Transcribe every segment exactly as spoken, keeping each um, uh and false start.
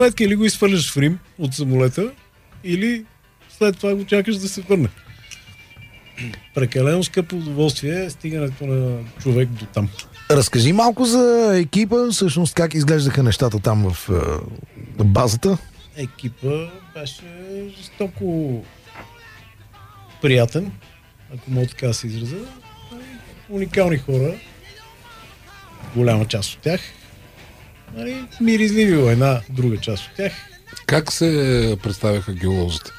сметка или го изхвърляш в Рим от самолета, или след това го чакаш да се върне. Прекалено скъпо удоволствие е стигането на човек до там. Разкажи малко за екипа, всъщност как изглеждаха нещата там в е, базата. Екипа беше жестоко приятен, ако мога така да се изразя. Уникални хора, голяма част от тях. Нали, миризливи една друга част от тях. Как се представяха геолозите?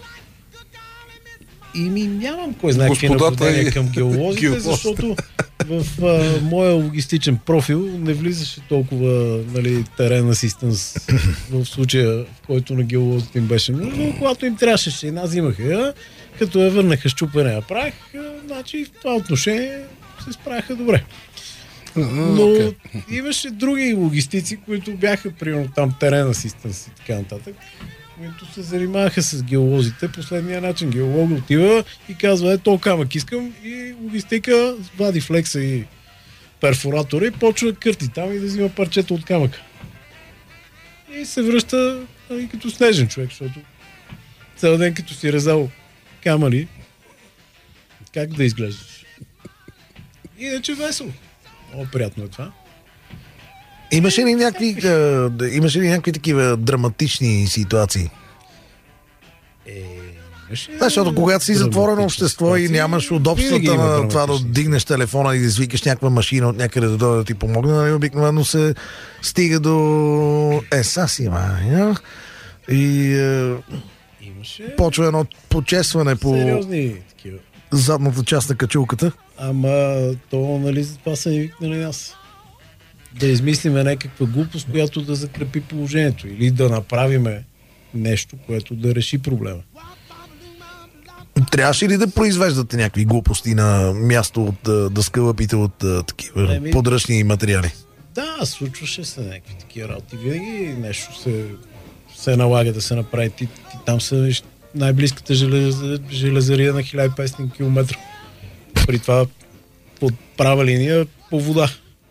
И ми нямам кой знае какви наблюдения към геолозите, защото в а, моя логистичен профил не влизаше толкова, нали, терен асистенс в случая, в който на геолозите им беше нужно. Когато им трябваше, една взимаха, като я върнаха щупене прах, значи в това отношение се справяха добре. Но okay. Имаше други логистици, които бяха примерно там терен асистенс и така нататък, които се занимаваха с геолозите последния начин. Геолог отива и казва, е, то камък искам, и логистика вади флекса и перфоратора и почва да кърти там и да взима парчета от камъка. И се връща, нали, като снежен човек, защото цял ден като си резал камъни, как да изглеждаш. Иначе весело. Много приятно е това. Имаше ли някакви, е, имаше ли някакви такива драматични ситуации? Е, имаше... Да, защото когато си затворено общество и нямаш удобствата на това да дигнеш телефона и да извикаш някаква машина от някъде да дойде да ти помогне, нали, обикновено се стига до еса си, ма, и е, имаше... почва едно почесване по сериозни такива. Задната част на качулката. Ама то, нали, за това са ни викнали нас. Да измислиме някаква глупост, която да закрепи положението, или да направиме нещо, което да реши проблема. Трябваше ли да произвеждате някакви глупости на място от да скълъпите от а, такива Еми... подръчни материали? Да, случваше се някакви такива работи. Винаги нещо се, се налага да се направи. Ти, ти там са най-близката желез, железария на хиляда и петстотин километра. При това под права линия по вода.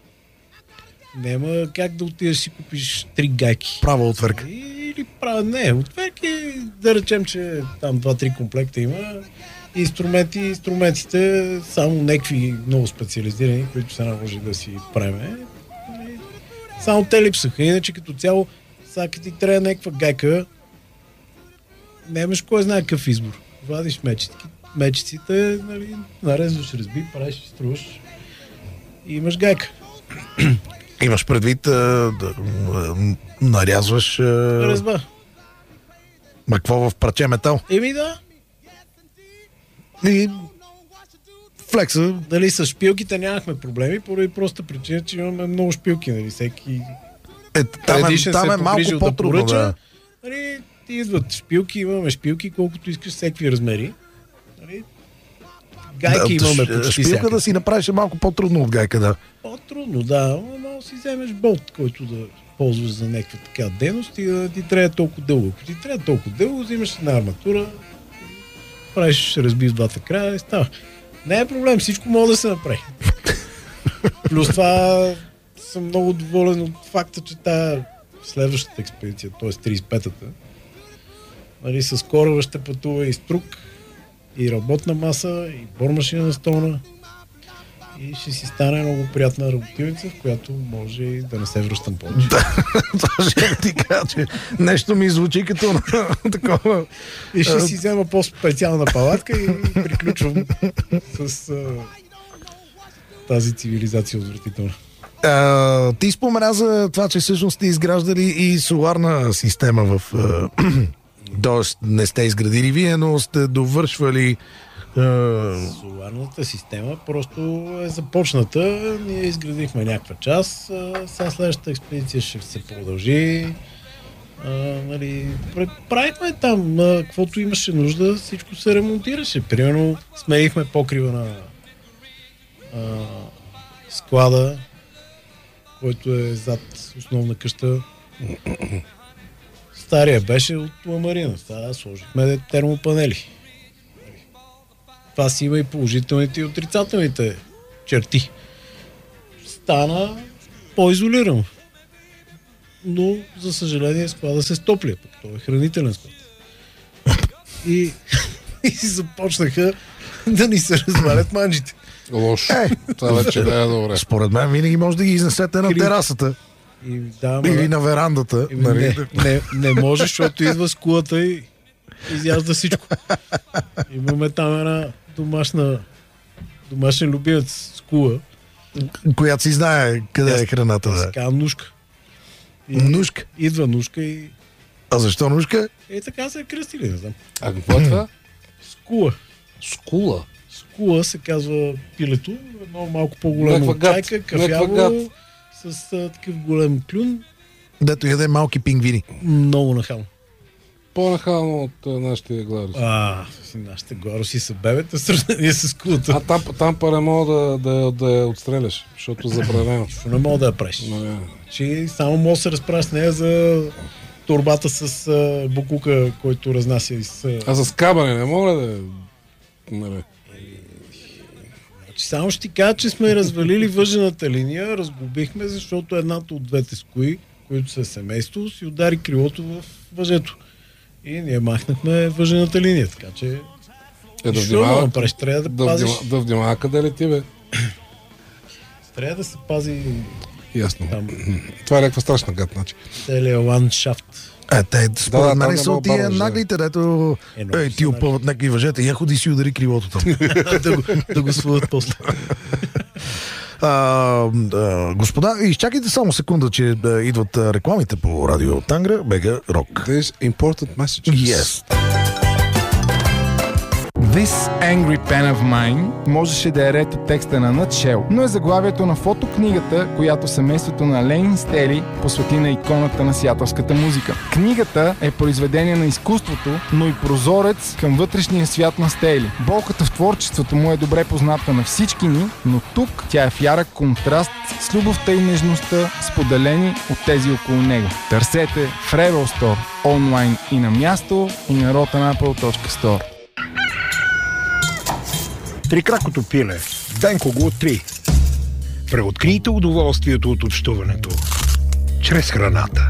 Няма как да отидеш си купиш три гайки. Права отверка. Или права, не, отверки, да речем, че там два-три комплекта има. Инструменти, инструментите, само някакви много специализирани, които се наложи да си правиме. Само те липсаха. Иначе като цяло, сега ти трябва някаква гайка, нямаш кой знае какъв избор. Вадиш мечетки, мечиците, нали, нарезваш ръзби, правиш, струваш и имаш гайка. Имаш предвид а, да, а, нарязваш... А... Резба. Ма какво в парче метал? Еми да. И... Флекса. Дали с шпилките нямахме проблеми, поради проста причина, че имаме много шпилки, нали, всеки... Е, там е, там е малко по-трудно, да, да. Нали, ти идват шпилки, имаме шпилки, колкото искаш, всеки размери. Нали, гайки да, имаме почти шпилка всяка. Да си направиш малко по-трудно от гайка, да. По-трудно, да. Но си вземеш болт, който да ползваш за някаква така дейност и да ти трябва толкова дълго. Ако ти трябва толкова дълго, взимаш една арматура, правиш разби в двата края и става. Не е проблем, всичко може да се направи. Плюс това съм много доволен от факта, че тая следващата експедиция, т.е. тридесет и петата, нали, с кораба ще пътува и струк, и работна маса, и бормашина на стона. И ще си стане много приятна работилница, в която може и да не се връщам повече. Да, това ще ти кажа, че нещо ми звучи като такова. И ще си взема по-специална палатка и приключвам с а, тази цивилизация отвратителна. А, ти спомена за това, че всъщност сте изграждали и соларна система в... Тоест не сте изградили вие, но сте довършвали... Соларната система просто е започната. Ние изградихме някаква част. Сега следващата експедиция ще се продължи. А, нали, правихме там, а, каквото имаше нужда, всичко се ремонтираше. Примерно сменихме покрива на а, склада, който е зад основна къща. Стария беше от ламарина. Сега сложихме термопанели. Това си има и положителните и отрицателните черти. Стана по-изолирано. но за съжаление склада се стопли, пък това е хранителен склад. И, и започнаха да ни се развалят манджите. Лошо. Е, това вече не е добре. Според мен винаги може да ги изнесете на терасата. И, да, или ма, на верандата. И, не, не, не може, защото идва с кулата и изяжда всичко. Имаме там една домашна домашен любимец с кула. Която си знае къде Тя, е храната. Да. Така, нушка. И, нушка? Идва нушка и... А защо нушка? И така се е кръстили, не знам. А какво е това? Скула. Скула? Скула се казва пилето. Едно малко по-голямо от чайка, кафяво, с а, такъв голем клюн. Дето яде малки пингвини. Много нахално. По-нахално от а, нашите гларуси. А, нашите гларуси са бебета в сравнение с скулата. А там, там пара мога да, да, да я отстреляш, защото забранено. Що не мога да я правиш. No, Че само може да се разправя с нея за торбата с а, букука, който разнася из... А, а с кабане не мога да... Нали. Значи само ще ти кажа, че сме развалили въжената линия, разглобихме, защото едната от двете скои, които са семейство, си удари крилото в въжето. И ние махнахме въжената линия, така че... Е, да внимава, да, трябва да, да, пазиш... внима, да внимава къде лети, бе. Трябва да се пази... Ясно. Там... Това е някаква страшна гад, значи. Целият ландшафт. Е, те, според да, да, мен са от тия наглите, дето е, е, ти опъват някакви въжета и я ходи си удари кривото там. да, го, да го свалят после. А, а, господа, изчакайте само секунда, че а, идват а, рекламите по радио Тангра, Бега Рок. There's important messages. Yes. This angry pen of mine можеше да е ред от текста на Nutshell, но е заглавието на фотокнигата, която семейството на Ленин Стели посвети на иконата на сиатълската музика. Книгата е произведение на изкуството, но и прозорец към вътрешния свят на Стели. Болката в творчеството му е добре позната на всички ни, но тук тя е в ярък контраст с любовта и нежността, споделени от тези около него. Търсете в Rebel Store, онлайн и на място, и на rotanapple точка store. Трикракото пиле. Денко го три. Преоткрийте удоволствието от общуването чрез храната.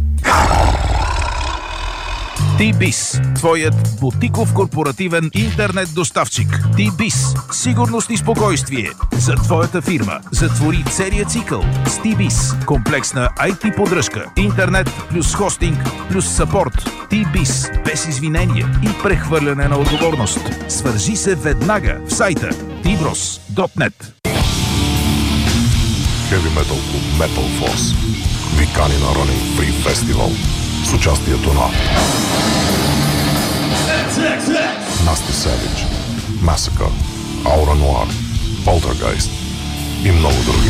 T-Biz, твоят бутиков корпоративен интернет доставчик. T-Biz, сигурност и спокойствие за твоята фирма. Затвори целият цикъл с T-Biz. Комплексна ай ти поддръжка, интернет плюс хостинг плюс съпорт. T-Biz, без извинения и прехвърляне на отговорност. Свържи се веднага в сайта ти брос точка нет. Heavy Metal Club Metal Force викани на Running Free Festival с участието на Nasty Savage, Massacre, Aura Noir, Poltergeist и много други.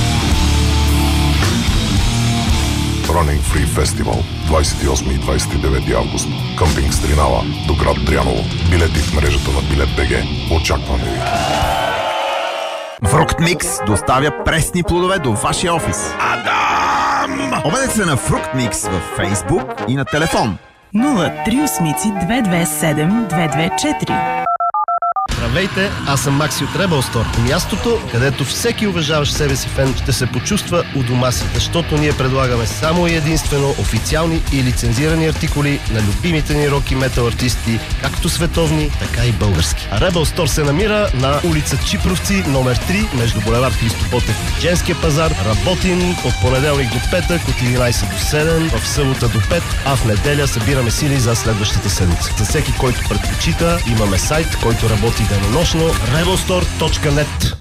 Running Free Festival двадесет и осми и двадесет и девети август. Къмпинг Стринава до град Дряново. Билети в мрежата на Билет БГ. Очакваме ви! Фрукт Микс доставя пресни плодове до вашия офис. Адам! Обадете се на Фрукт Микс във Фейсбук и на телефон нула три осем две две седем две две четири. Здравейте, аз съм Макси от Rebel Store. Мястото, където всеки уважаващ себе си фен ще се почувства у дома си, защото ние предлагаме само и единствено официални и лицензирани артикули на любимите ни рок и метал артисти, както световни, така и български. А Rebel Store се намира на улица Чипровци, номер три, между булевард Христо Ботев и Женския пазар. Работим от понеделник до петък, от единадесет до седем, в събота до пет, а в неделя събираме сили за следващата седмица. За всеки, който предпочита, имаме сайт, който работи денонощно, rebel store точка net.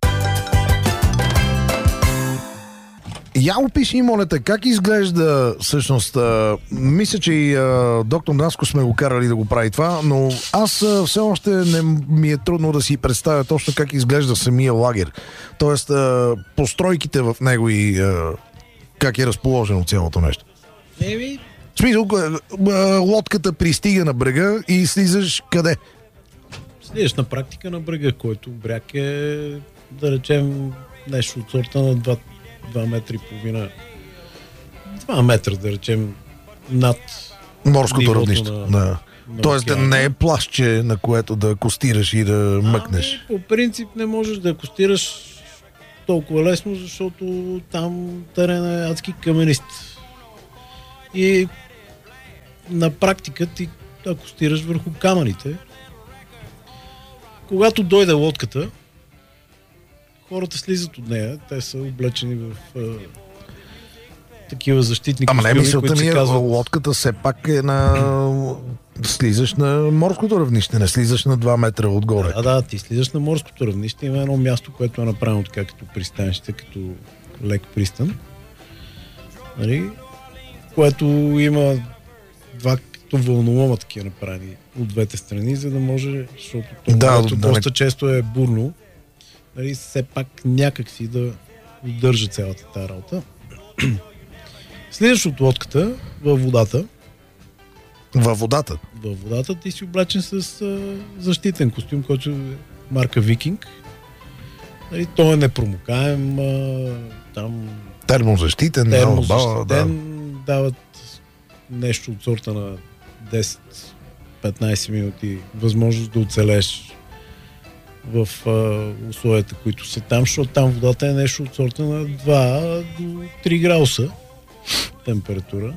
Я опиши, моля те, как изглежда всъщност, а, мисля, че и а, доктор Наско сме го карали да го прави това, но аз а, все още не ми е трудно да си представя точно как изглежда самия лагер. Тоест, а, постройките в него и а, как е разположено цялото нещо. Еми... В смисъл, лодката пристига на брега и слизаш къде? Слизаш на практика на брега, който бряг е, да речем, нещо от сорта на два, два метра и половина. два метра, да речем, над морското равнище. На, да. на Тоест да не е пластче, на което да акостираш и да мъкнеш. Ами, по принцип не можеш да акостираш толкова лесно, защото там терен е адски каменист. И на практика ти акостираш върху камъните. Когато дойде лодката, хората слизат от нея. Те са облечени в а, такива защитни костюми. Ама не, мисълта ми е, казват... лодката все пак е на... Слизаш на морското равнище, не слизаш на два метра отгоре. Да, да, ти слизаш на морското равнище. Има едно място, което е направено така като пристанище, като лек пристан. Нали? Което има два като вълнолома такива направени от двете страни, за да може, защото това да, да, доста да, често е бурно, нали, все пак някак си да удържа цялата тази работа. Слизаш от лодката във водата. Във водата? Във водата ти си облечен с а, защитен костюм, който е марка Викинг. Нали, той е непромокаем, а, там... Термозащитен, термозащитен да. Дават нещо от сорта на десет-петнайсет минути възможност да оцелеш в а, условията, които са там, защото там водата е нещо от сорта на два до три градуса температура.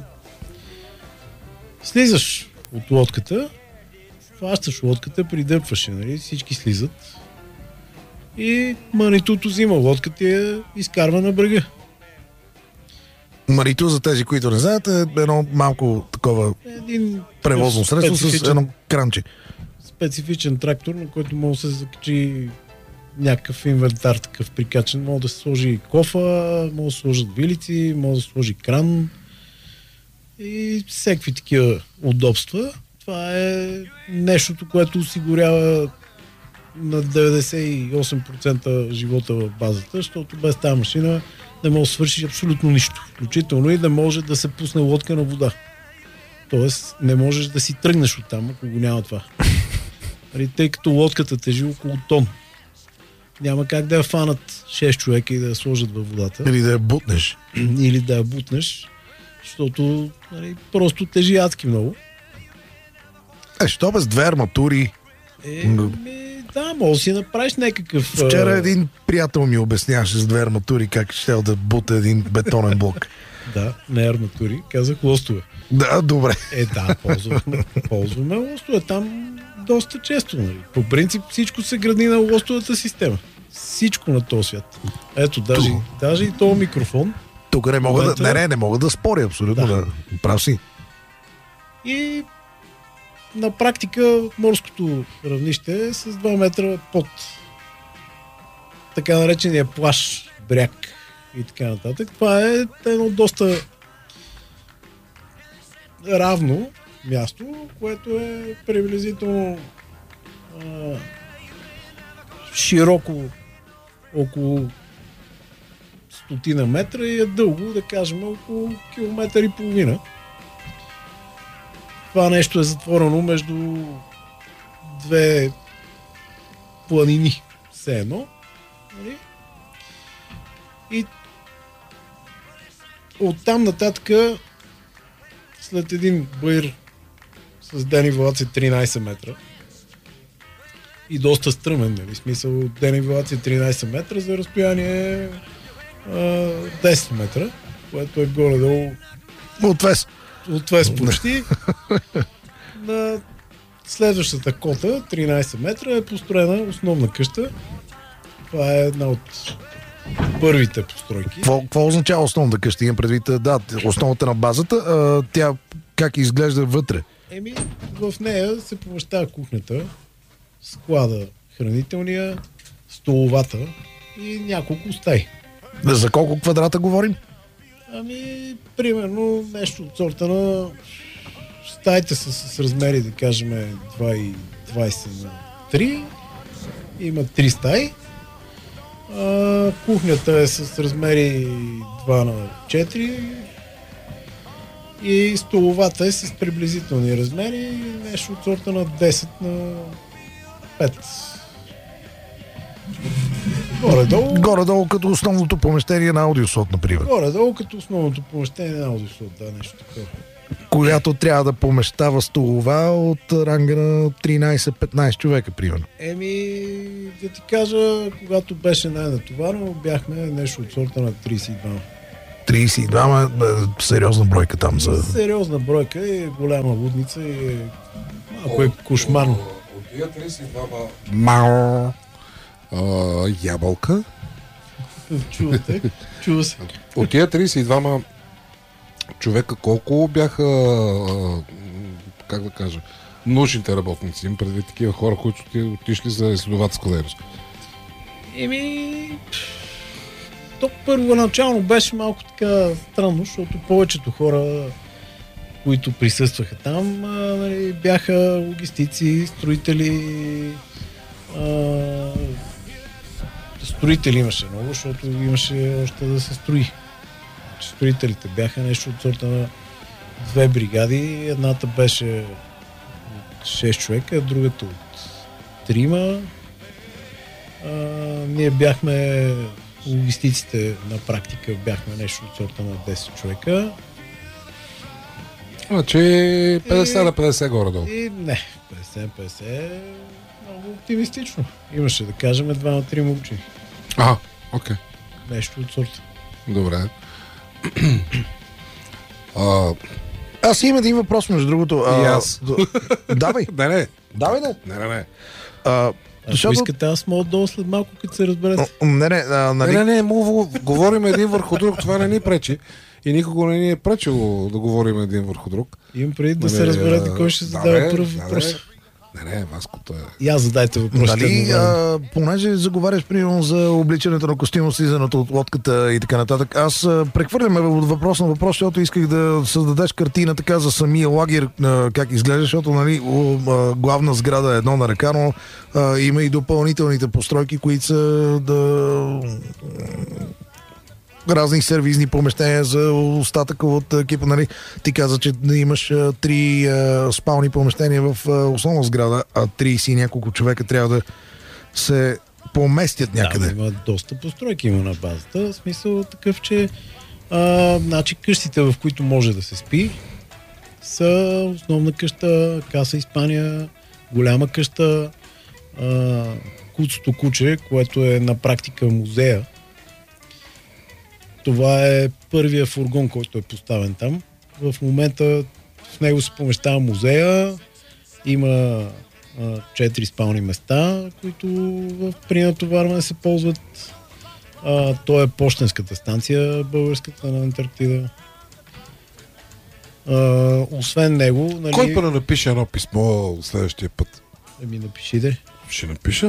Слизаш от лодката, фащаш лодката, придърпваш я, нали? Всички слизат и Манитото взима лодката и я изкарва на брега. Манито, за тези, които не знаят, е едно малко такова един превозно средство с едно кранче. Специфичен трактор, на който може да се закачи някакъв инвентар такъв прикачен. Може да се сложи кофа, може да се сложат вилици, може да се сложи кран и всеки такива удобства. Това е нещото, което осигурява на деветдесет и осем процента живота в базата, защото без тази машина не може да свършиш абсолютно нищо. Включително и да може да се пусне лодка на вода. Тоест не можеш да си тръгнеш оттам, ако го няма това. Тъй като лодката тежи около тон. Няма как да я фанат шест човека и да я сложат във водата. Или да я бутнеш. Или да я бутнеш, защото нали, просто тежи адски много. Е, що без две арматури? Е, ми, да, може да си направиш някакъв... Вчера един приятел ми обясняваше с две арматури как ще да бута един бетонен блок. Да, не арматури, казах лостове. Да, добре. Е, да, ползваме, ползваме лостове там доста често. Нали. По принцип всичко се гради на лостовата система. Всичко на този свят. Ето, даже, даже и този микрофон. Тук не мога момента... да... Не, не, не мога да споря абсолютно. Да. Да. Прав си. И на практика морското равнище е с два метра под така наречения плаж, бряг и така нататък. Това е едно доста равно място, което е приблизително а, широко около стотина метра и е дълго, да кажем, около километър и половина. Това нещо е затворено между две планини, все едно. И оттам нататък след един баир с денивелация тринайсет метра и доста стръмен, нали? Смисъл денивелация тринайсет метра за разстояние а, десет метра, което е горе-долу отвес. Отвес почти. На следващата кота, тринайсет метра, е построена основна къща. Това е една от първите постройки. Какво означава основната къща? Имам предвид, да, основата на базата. А, тя как изглежда вътре? Еми, в нея се помещава кухнята, склада хранителния, столовата и няколко стаи. За колко квадрата говорим? Ами, примерно нещо от сорта на стаите са с размери, да кажем, двайсет на три. Има три стаи. А, кухнята е с размери два на четири. И столовата е с приблизителни размери, нещо от сорта на десет на пет. Горе-долу. Горе-долу като основното помещение на аудиослот, например. Горе-долу като основното помещение на аудиослот, да, нещо такова. Която трябва да помещава столова от ранга на тринайсет-петнайсет човека, примерно. Еми, да ти кажа, когато беше най-натоварено, бяхме нещо от сорта на трийсет и два. трийсет и двама, сериозна бройка там за... Сериозна бройка и голяма лудница и малко е кошмарно. От тия трийсет и двама мао ябълка. Чувате? Чува се. От тия трийсет и двама човека колко бяха, как да кажа, научните работници, им предвид такива хора, които отишли за изследователска дейност? Еми... То първоначално беше малко така странно, защото повечето хора, които присъстваха там, а, нали, бяха логистици, строители. А, строители имаше много, защото имаше още да се строи. Строителите бяха нещо от сорта на две бригади. Едната беше от шест човека, другата от трима. А, ние бяхме логистиците на практика бяхме нещо от сорта на десет човека. Значи петдесет на петдесет горе-долу. И не, петдесет на петдесет е много оптимистично. Имаше да кажем два-трима учени. Ага, окей. Okay. Нещо от сорта. Добре. а... Аз имам един въпрос, между другото. А... И аз. Давай. Не, не. Давай, да. Не, не, не. А, Ако защото... искате, аз мога долу след малко, като се разберете. Не, не, а, нали... не, не, не, мога, говорим един върху друг, това не ни пречи. И никого не ни е пречило да говорим един върху друг. Имам преди да се разберете кой ще зададе да, първ въпрос. Да, не, не, Ваското е... И аз задайте въпросите. Нали, а, понеже заговаряш примерно за обличането на костюма, слизането от лодката и така нататък, аз а, прехвърляме от въпрос на въпрос, защото исках да създадеш картина така за самия лагер, а, как изглежда, защото нали, а, главна сграда е едно на ръка, но а, има и допълнителните постройки, които са да... разни сервизни помещения за остатъка от екипа. Нали? Ти каза, че имаш а, три а, спални помещения в а, основна сграда, а трийсет и няколко човека трябва да се поместят някъде. Да, има доста постройки има на базата. В смисъл такъв, че а, значи къщите, в които може да се спи, са основна къща, Каса Испания, голяма къща, а, Куцото куче, което е на практика музея. Това е първия фургон, който е поставен там. В момента в него се помещава музея. Има четири спални места, които в при натоварване се ползват. А, то е пощенската станция, българската на Антарктида. А, освен него... Нали... Кой пък напише едно писмо следващия път? Еми напишите. Ще напиша.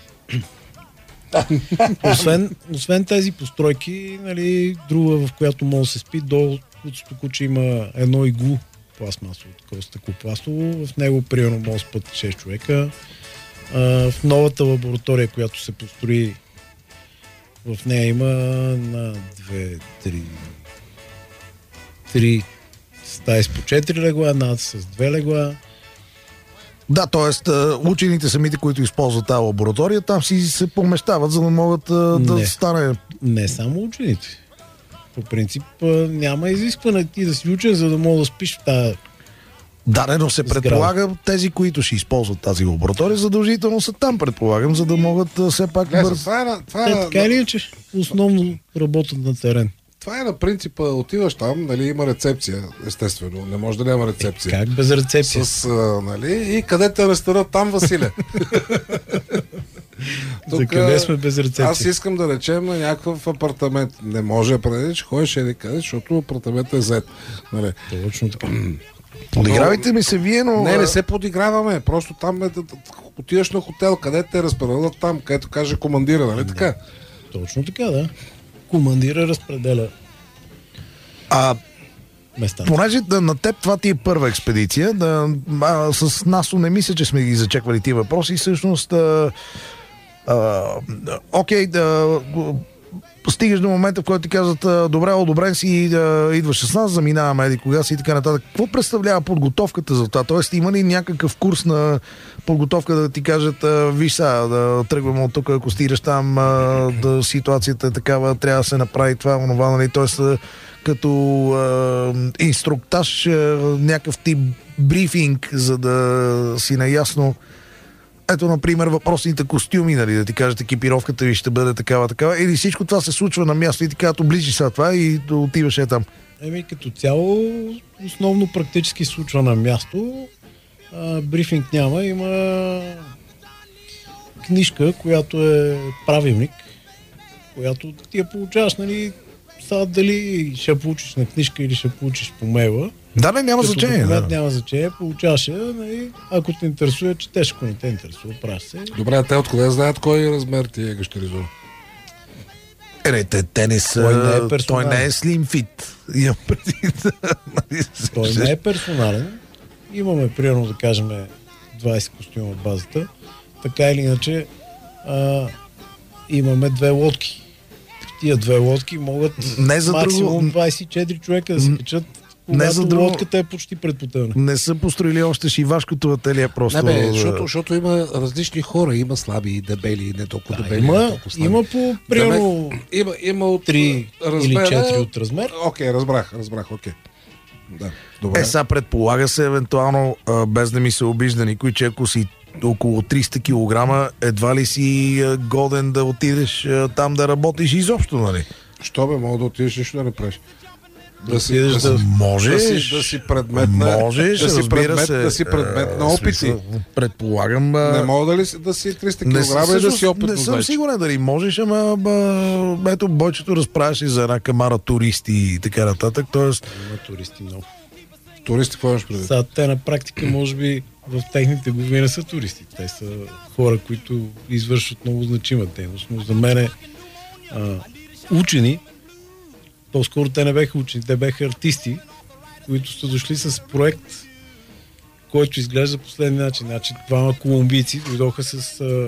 освен, освен тези постройки, нали, друга, в която може да се спи, до Куцото куче има едно иглу пластмасово, такова стъклопластово. В него примерно може да спят шест човека. А, в новата лаборатория, която се построи, в нея има на две, три, три стаи с по четири легла, над с две легла. Да, т.е. учените самите, които използват тази лаборатория, там си се помещават, за да могат да не, стане... Не само учените. По принцип няма изискване ти да си учен, за да мога да спиш в тази... Да, не, но се предполага тези, които ще използват тази лаборатория, задължително са там, предполагам, за да могат все пак... Не, бър... това е, това е, Те, така или иначе, основно работят на терен. Това е на принципа, отиваш там, нали, има рецепция, естествено, не може да няма рецепция. Е, как без рецепция? С, а, нали, и къде те ресторат там, Василе? Тук, за къде сме без рецепция? Аз искам да речем на някакъв апартамент. Не може преди, че ходиш еди къде, защото апартаментът е зет. Нали. Точно така. Подигравайте ми се вие, но... Не, не се подиграваме. Просто там е, отиваш на хотел, къде те разпределят там, където каже командира, нали така? Да. Точно така, да. Командира разпределя. А местата. Понеже да, на теб това ти е първа експедиция, да, а, с Насо не мисля, че сме ги зачеквали тия въпроси. Всъщност, а, а, окей, да, стигаш до момента, в който ти казват, добре, одобрен си, да, идваш с нас, заминаваме еди кога си и така нататък. Какво представлява подготовката за това? Тоест, има ли някакъв курс на подготовка да ти кажат, виж сега, да тръгваме от тук, ако стигаш там, да ситуацията е такава, трябва да се направи това, онова, нали? Тоест, като е, инструктаж, е, някакъв тип брифинг, за да си наясно ето, например, въпросните костюми, нали, да ти кажат екипировката ви ще бъде такава, такава, или всичко това се случва на място и ти казват, обличи сега това и да отиваш е там? Еми, като цяло, основно практически случва на място. А, брифинг няма, има книжка, която е правилник, която ти я получаваш, нали, сега дали ще получиш на книжка или ще получиш по мейла. Да, не, няма значение. Да. Няма значение, получаваш я, нали, ако те интересува, четеш, ако не те интересува, правиш се. Добре, те откъде знаят кой размер ти е гащеризор? Е, те, те не са... Той не е, той не е slim fit. Имам преди да... Той не е персонален. Имаме, примерно, да кажем, двайсет костюма в базата. Така или иначе, а, имаме две лодки. Тия две лодки могат не за максимум друго... двайсет и четири човека да се качат, когато не за друго... лодката е почти предпотълна. Не са построили още шивашкото ателие просто. Не бе, защото, защото има различни хора. Има слаби и дебели, не толкова да, дебели, има, не толкова слаби. Има по примерно има, има от три или четири от размер. Окей, разбрах, разбрах, окей. Да, добре. Е, сега предполага се евентуално, а, без да ми се обижда никой, че ако си около триста килограма, едва ли си а, годен да отидеш а, там да работиш изобщо, нали? Що бе, мога да отидеш нищо да не правиш? Да, си, да, да, можеш, да, си, да си предмет на, можеш, да си предмет, се, да си предмет на опити. Смисъл, предполагам. А... Не мога да, ли, да си триста килограма и да си опитно. Не съм сигурен дали можеш, ама ба, ето Бойчето разправяше за една камара туристи и така нататък. Тоест... Има туристи много. Туристи, какво имаш преди? Са, те на практика, може би, в техните глави не са туристи. Те са хора, които извършват много значима дейност. Но за мен а, учени, по-скоро те не беха учени, те беха артисти, които са дошли с проект, който изглежда последния начин. Значи, двама колумбийци дойдоха с... А...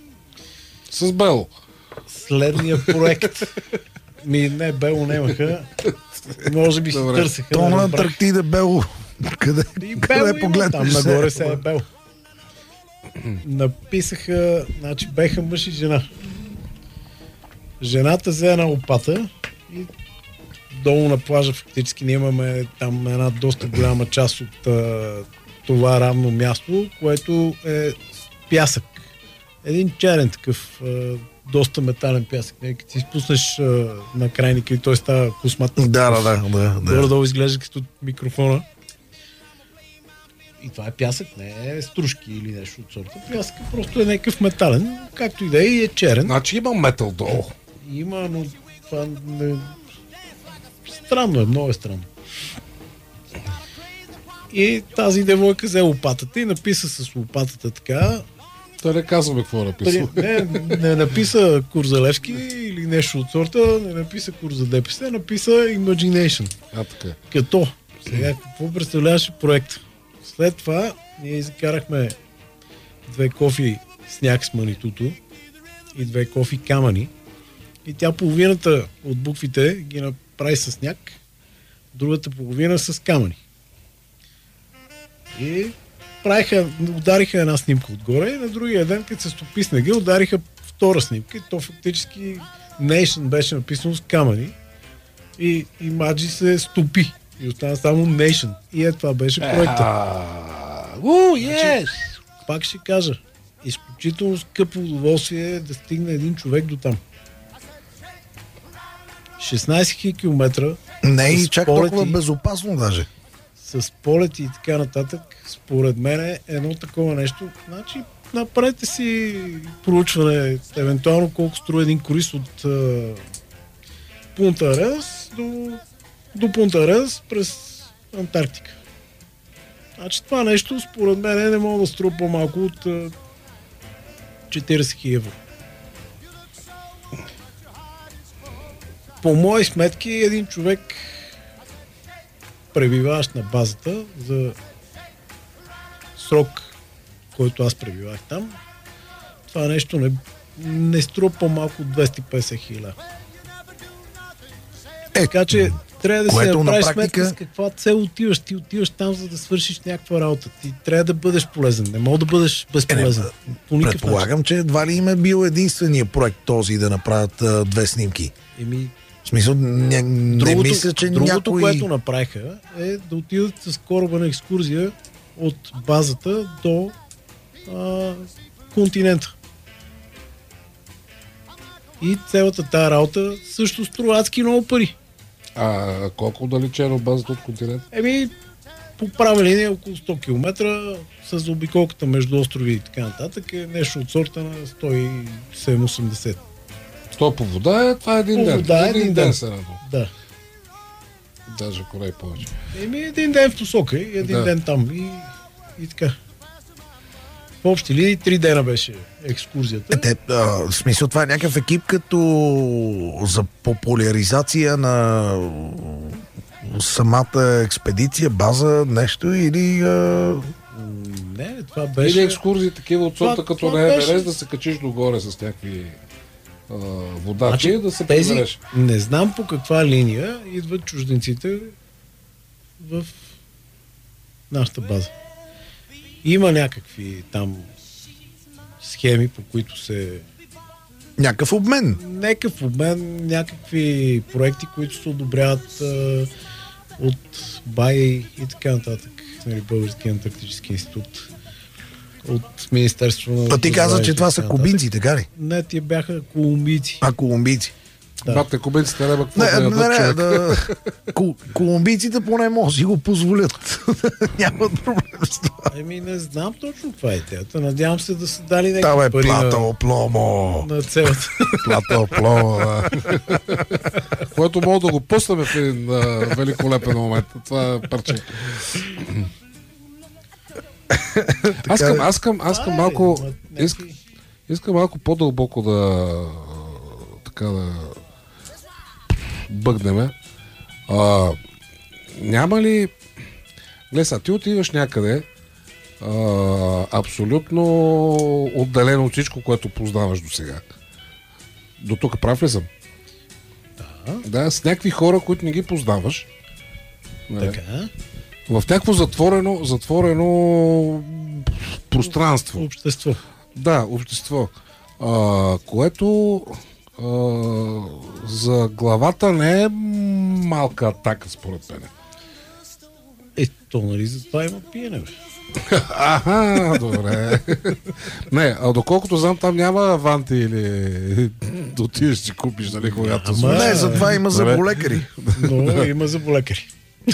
С Бело. Следния проект. Ми, не, Бело нямаха. Може би си търсеха. То на Антарктида Бело. Къде, къде погледнеш? Там нагоре се е Бело. Написаха, значи беха мъж и жена. Жената взе една лопата и долу на плажа фактически ние имаме там една доста голяма част от а, това равно място, което е пясък. Един черен такъв, а, доста метален пясък. Не, като си спуснеш а, на крайника и той става космат. Да, да, да. да, да. Горе-долу изглежда като микрофона. И това е пясък, не е стружки или нещо от сорта. Пясък просто е някакъв метален, както и да е, и е черен. Значи има метал долу. Има, но това не... Странно е, много е странно. И тази девойка взе лопатата и написа с лопатата така. Той не казваме какво написа. Не, не написа Курзалевски или нещо от сорта, не написа Курза ДПС, написа Imagination. А, така. Като, сега какво представляваше проект? След това ние изкарахме две кофи сняг с манитото и две кофи камъни и тя половината от буквите ги направи с сняг, другата половина с камъни. И правиха, удариха една снимка отгоре и на другия ден, като се стопи снега, удариха втора снимка и то фактически Nation беше написано с камъни и Imagi се стопи и остана само Nation. И е, това беше проекта. Уу, yes! Пак ще кажа, изключително скъпо удоволствие да стигне един човек до там. шестнайсет хиляди километра. Не и чак толкова безопасно даже. С полети и така нататък, според мен е едно такова нещо. Значи, направете си проучване, евентуално колко струва един круиз от uh, Пунта Арес до, до Пунта Арес през Антарктика. Значи това нещо, според мен, не мога да струва по-малко от uh, четирийсет хиляди евро. По мои сметки, един човек пребиваващ на базата за срок, който аз пребивах там, това нещо не, не струва по-малко от двеста и петдесет хиляди. Е, така че трябва да се направиш практика... сметка с каква цел отиваш. Ти отиваш там, за да свършиш някаква работа. Ти трябва да бъдеш полезен. Не мога да бъдеш безполезен. Е, не, предполагам, че едва ли им е бил единствения проект този да направят а, две снимки. Еми, в смисъл, не, другото, не мисля, че другото, някой... което направиха, е да отидат с кораба на екскурзия от базата до а, континента. И цялата тази работа също струва адски много пари. А колко отдалечено базата от континента? Еми, по права линия около сто километра с обиколката между острови и така нататък е нещо от сорта на сто и седемдесет осемдесет. То по вода е, това е един по ден. Вода е един, един ден. ден да. Даже ако не повече. Еми един ден в посока и един да. ден там и, и така. В общи линии три дена беше екскурзията. Е, те, а, в смисъл това е някакъв екип като за популяризация на самата експедиция, база, нещо или... А... Не, това беше... Или екскурзии такива от сорта като на Еверест беше... да се качиш догоре с някакви а, водачи, значи, да се тези... прибереш. Не знам по каква линия идват чужденците в нашата база. Има някакви там схеми, по които се... Някакъв обмен. Някакъв обмен, някакви проекти, които се одобряват а, от БАИ и така нататък. Нали, Български антарктически институт. От Министерство на... А ти каза, че това са кубинци, така ли? Не, тия бяха колумбийци. А, колумбийци. Да. Бате, кубинците не бе какво не, да не, не, да, колумбийците поне може да си го позволят. Няма проблем с това. Еми не знам точно каква е идеята. Надявам се да са дали някакви пари. пари на... Плата опломо. На целата. Плата опломо, да. Което мога да го пуснем в един а, великолепен момент. Това е парче. Аз искам, аз искам, аз искам малко искам, искам малко по-дълбоко да така да бъгнеме. А, няма ли... Глеса, ти отиваш някъде а, абсолютно отделено от всичко, което познаваш до сега. До тук прав ли съм? Да. Да, с някакви хора, които не ги познаваш. Така. В някакво затворено, затворено пространство. Общество. Да, общество. А, което а, за главата не е малка атака, според мен. Ето, нали, за това има пиене, бе. Аха, добре. Не, а доколкото знам, там няма аванти или да отидеш си купиш, нали, когато... Ама, не, за това има заболекари. Но има заболекари.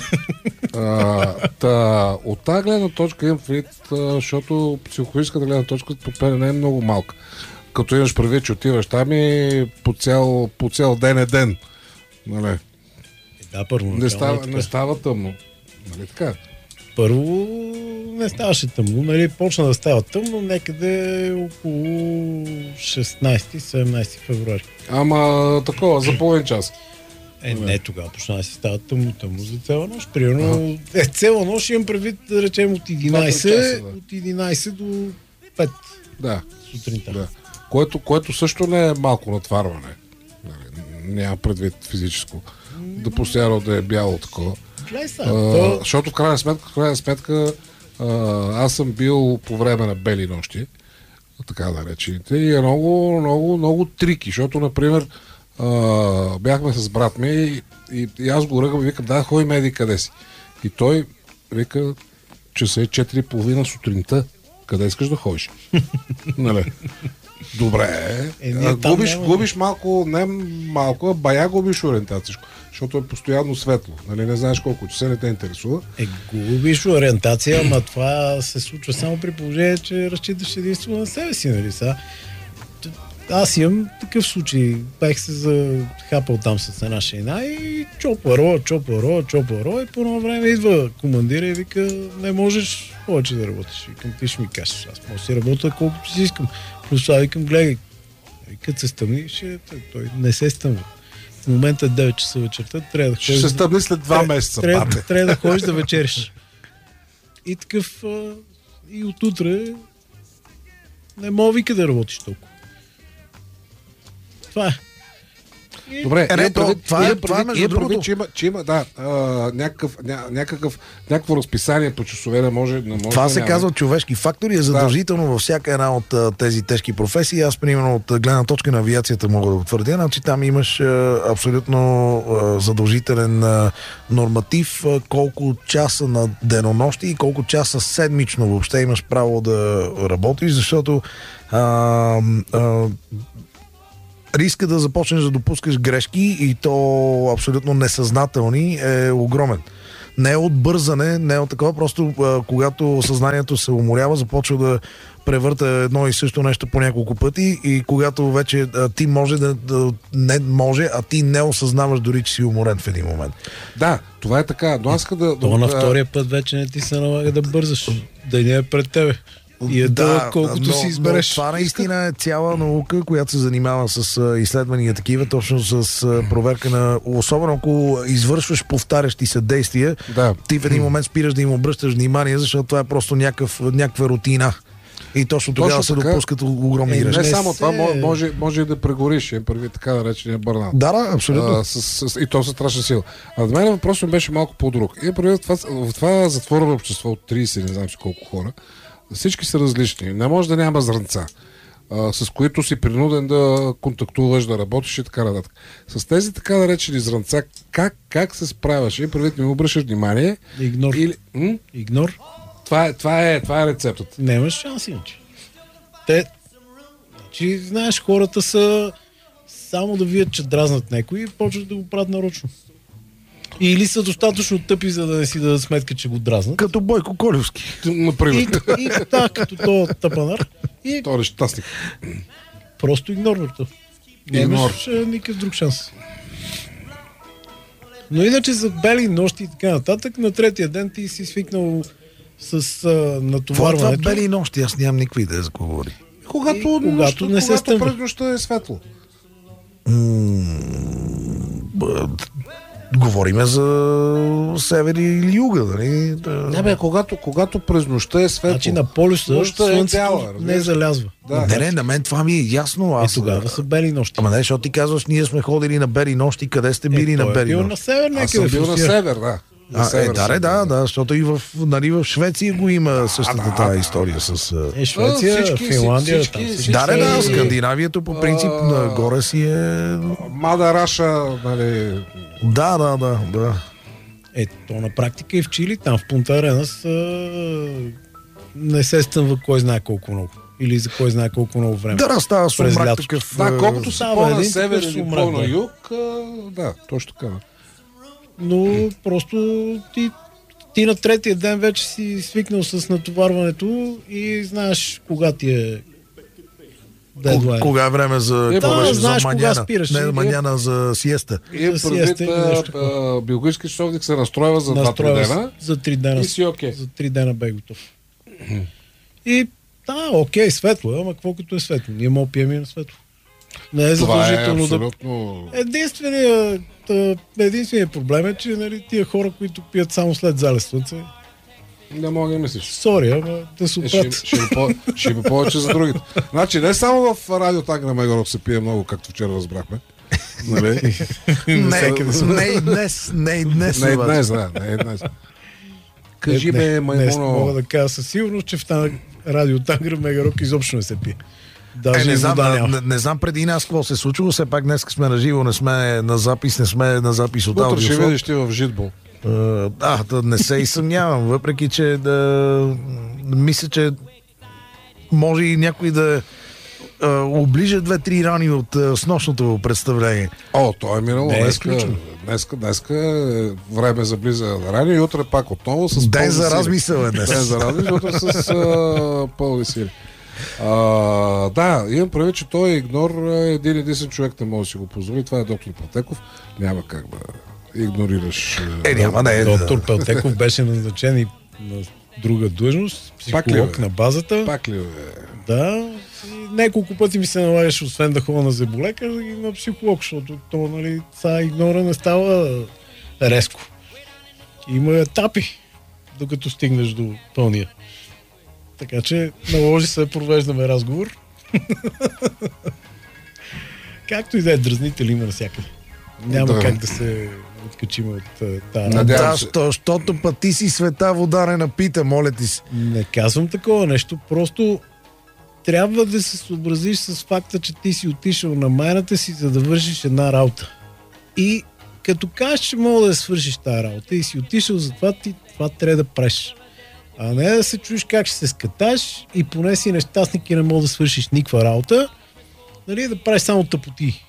А, та, от тази гледна точка имам предвид, защото психологическата гледна точка по мен не е много малка. Като имаш предвид, че отиваш там и по цял, по цял ден е ден. Нали? Да, първо. Не става, не става тъмно. Нали така? Първо не ставаше тъмно. Нали? Почна да става тъмно някъде около шестнайсети-седемнайсети февруари. Ама такова, за половин час. Е, не, тогава почна да си става тъмно, тъмно за цяла нощ. Примерно, е, цяла нощ имам предвид, да речем, от единайсет, часа, да. От единайсет до пет да. Сутринта. Да. Което, което също не е малко натварване. Няма предвид физическо. Да постоянно да е бяло такова. Са, а, то... Защото в крайна сметка, в крайна сметка а, аз съм бил по време на бели нощи, така да речените, и е много, много, много трики, защото, например, Uh, бяхме с брат ми и, и, и аз го ръгам и викам, да, ходи меди, къде си? И той вика, че са е четири и половина сутринта. Къде искаш да ходиш? Нали? Добре. Е, а, губиш, губиш малко, не малко, а бая губиш ориентация, защото е постоянно светло. Нали? Не знаеш колко часа, не те интересува. Е, губиш ориентация, ама това се случва само при положение, че разчиташ единствено на себе си, нали са? Аз имам такъв случай. Бях се захапал там с една шейна и чопаро, чопаро, чопаро и по едно време идва командира и вика, не можеш повече да работиш. Викам, ти ще ми кажеш, аз мога да си работя колкото си искам. Плюс това викам, гледай, като се стъмни, ще... той не се стъмва. В момента е девет часа вечерта, трябва да ходиш... Ще се стъмни след два месеца, трябва, трябва, трябва да ходиш да вечериш. И такъв... И от утре не мога вика да работиш толкова. Това е. Добре, е, не, имам предвид, това е, имам това е предвид, между имам предвид, другото. че има, че има да, а, някакъв, ня, някакъв, някакво разписание по часове, не може, не може Това да се няма. казва човешки фактор и е задължително във всяка една от а, тези тежки професии. Аз, примерно, от гледна точка на авиацията мога да утвърдя, значи там имаш а, абсолютно а, задължителен а, норматив, а, колко часа на денонощи и колко часа седмично въобще имаш право да работиш, защото а, а, риска да започнеш да допускаш грешки и то абсолютно несъзнателни е огромен. Не е от бързане, не е от такова, просто а, когато съзнанието се уморява, започва да превърта едно и също нещо по няколко пъти и когато вече а, ти може да, да не може, а ти не осъзнаваш дори, че си уморен в един момент. Да, това е така. Но аз да, То да, на втория път вече не ти се налага да бързаш. Да не е пред тебе. И е да, дълъг, колкото но, си избереш. Но това наистина е цяла наука, която се занимава с а, изследвания такива, точно с а, проверка на... Особено ако извършваш повтарящи се действия, да. ти в един момент спираш да им обръщаш внимание, защото това е просто някакъв, някаква рутина. И точно тогава Точно се така. допускат огромни Е, грешки. не само се... това, може, може и да прегориш, е първи така наречения бърнаут. Да, да, абсолютно. А, с, с, и то се страшна сила. А за мен въпросът беше малко по-друг. И първи, това, в това затворено общество от трийсет, не знам си колко хора, всички са различни. Не може да няма зрънца, а, с които си принуден да контактуваш, да работиш и така нататък. С тези така наречени зрънца, как, как се справяш? И първи не обръщаш внимание. Игнор. Или, м? Игнор. Това е, това е, това е рецептата. Нямаш шанс иначе. Те, значи, знаеш, хората са само да видят, че дразнат някой и почват да го правят нарочно. Или са достатъчно тъпи, за да не си дадат сметка, че го дразнат. Като Бойко Колевски. Например. И, и да, като то тъпанар. И То е нещастник. просто игнорват. Нямаш никакъв друг шанс. Но иначе за бели нощи и така нататък, на третия ден ти си свикнал с а, натоварването. Това бели нощи, аз нямам никаква идея за какво говори. Когато, И, когато нощта, не се когато стъмва. през нощта е светло. М- Говориме за север или юга, нали? Да. Не бе, когато, когато през нощта е светло. Значи на полюса Нощта е слънцето бяла, не залязва. Да. Не, не, на мен това ми е ясно. Е, Аз тогава са бели нощи. Ама не, защото ти казваш, ние сме ходили на бели нощи, къде сте били е, на той бели е бил нощи? на север Аз някъде. съм в бил на Русия. север, да. На А, север е, да, съм да, да, бил. да, защото и в, нали, в Швеция го има същата Да, тази да, история с... а, Е, Швеция, Всички- Финландия, всички- там всички- Да, да, да, е- Скандинавието по принцип А, нагоре си е... Мада Раша, нали... Да, да, да, да. Е, то на практика и в Чили, там в Пунта Арена са... не се стъмва кой знае колко много. Или за кой знае колко много време. Да, да, става През сумрак лятото. такъв... Да, а, колкото са става по-на един север такъв или сумрак, по-на да. юг, а, да, точно така. Но просто ти, ти на третия ден вече си свикнал с натоварването и знаеш кога ти е дедлайн. Кога е време за... Е, какво да, беше? знаеш за кога маняна. спираш. Не, И- маняна за сиеста. И За предвид, сиеста или нещо а, биологически часовник се настройва за два-три Настройва дена. се за три дена. И си окей. За три дена бе готов. И да, окей, светло е, ама какво като е светло? Ние мога пием и на светло. Не е Това е задължително да... абсолютно... Единственият, та, единственият проблем е, че нали, тия хора, които пият само след залез слънце, Не мога да мислиш. сори, ама да се Е, ще, оправят. ще, ще, по, ще има повече за другите. Значи не само в радио Тангра Мегорок се пие много, както вчера разбрахме. Нали? Не, не и днес, не и днес. Не и обаче. днес, да, не и днес. Кажи бе, Днес мога маймуно. да кажа със сигурност, че в тази радио Тангра Мегарок изобщо не се пие. Даже Е, не, и знам, вода няма. не, не знам преди нас какво се е случило, все пак днес сме на живо, не сме на запис, не сме на запис от Утре ще аудиофон. видиш ти в житбол. Uh, а, да не се и съмнявам, въпреки че да мисля, че може и някой да uh, оближа две-три рани от uh, снощното представление. О, то е минало. Не е Днеска, изключено. днеска, днеска е време за близа рани и утре пак отново с Ден за пълни размисъл е сили. днес. Ден за размисъл, утре с а, пълни сили. А, да, имам прави, че той е игнор, един единствен човек не може да си го позволи. Това е доктор Пълтеков. Няма как да игнорираш. Е, няма да е. Доктор Пелтеков беше назначен и на друга длъжност, Пак ли, психолог бе? на базата. Пак ли е? Да. И няколко пъти ми се налагаше, освен да ходя на зъболекар, и на психолог, защото то, нали, това игнора не става резко. Има етапи, докато стигнеш до пълния. Така че наложи се да провеждаме разговор. Както и да е, дразнители има навсякъде. Няма да. Как да се откачим от тази... Да, защото път ти си света вода не напита, моля ти се. Не казвам такова нещо, просто трябва да се съобразиш с факта, че ти си отишъл на майната си, за да вършиш една работа. И като кажеш, че мога да свършиш тази работа и си отишъл, затова ти това трябва да правиш. А не да се чуеш как ще се скаташ и поне си нещастник и не мога да свършиш никаква работа, нали, да правиш само тъпоти.